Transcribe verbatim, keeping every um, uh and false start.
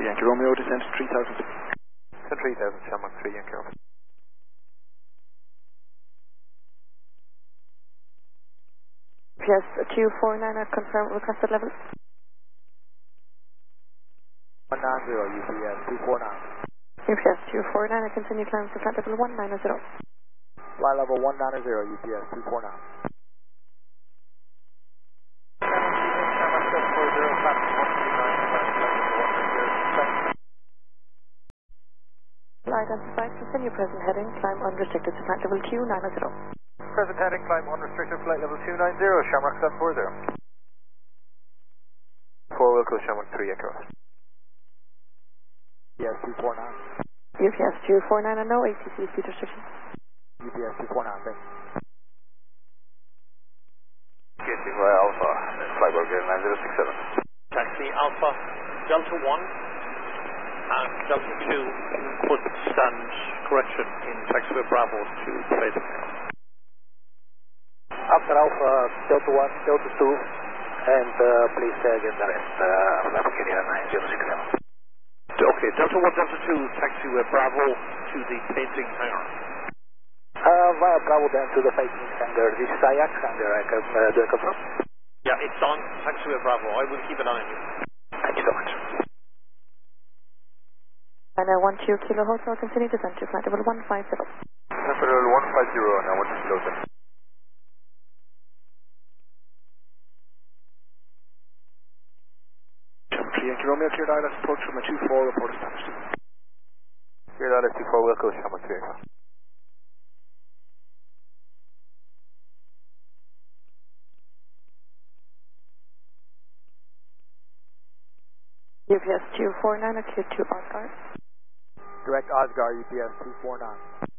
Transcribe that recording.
three Yankee Romeo, descent three thousand. Descent three thousand, Shamrock three Yankee Romeo. U P S two four nine, I confirm requested level. one nine zero, U P S two four nine. U P S two four nine, I continue climb to flight level one nine zero. Flight level one nine zero, U P S two four nine. Flight identified, continue present heading, climb unrestricted to flight level two nine zero. Present heading, climb unrestricted, flight level two nine zero, Shamrock seven four zero. four Wilco, Shamrock three Echo. U P S two four nine. U P S two four nine and no A T C speed restrictions. U P S two four nine, thanks. Getty via Alpha, Flyburg nine zero six seven. Taxi Alpha, Delta one and Delta two put stand correction in taxiway Bravo to Clayton. After Alpha, Delta one, Delta two, and uh, please uh, get the rest, uh, Flyburg nine zero six seven. Okay, Delta one, Delta two, taxiway Bravo to the painting hangar. Uh, via Bravo then to the painting hangar. This is Ajax hangar, I can uh, do a confirm. Yeah, it's on taxiway Bravo. I will keep an eye on you. Thank you so much. And I want you, Kilo Hotel, continue descent to flight level one five zero. Flight level one five zero, and I want to slow down. three Yankee Romeo, cleared I L S approach from a two four, report established. Cleared I L S two four Wilco, Shamrock three Echo. U P S two four nine, I cleared to Oscar. Direct Oscar, U P S two four nine.